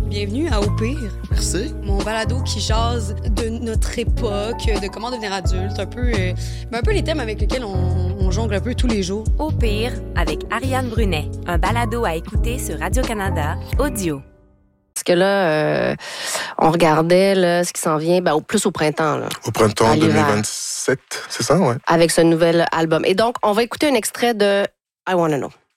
Bienvenue à Au pire. Merci. Mon balado qui jase de notre époque, de comment devenir adulte, un peu les thèmes avec lesquels on jongle un peu tous les jours. Au pire, avec Ariane Brunet, un balado à écouter sur Radio-Canada, audio. Parce que là, on regardait là, ce qui s'en vient plus au printemps. Là, au printemps 2027, c'est ça, ouais. avec ce nouvel album. Et donc, on va écouter un extrait de I Wanna Know.